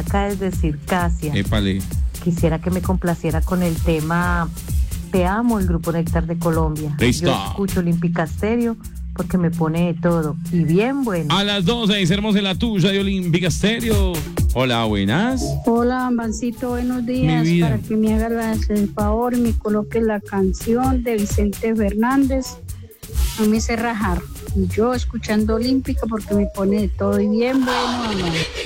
acá desde Circasia. Épale. Quisiera que me complaciera con el tema Te Amo, el Grupo Néctar de Colombia. Listo. Yo escucho Olímpica Stereo porque me pone de todo y bien bueno. A las 12 iniciamos en la tuya de Olímpica Stereo. Hola, buenas. Hola, Ambancito, buenos días. Mi vida. Para que me hagas el favor y me coloque la canción de Vicente Fernández, No me hice rajar. Y yo escuchando Olímpica porque me pone de todo y bien bueno, amor.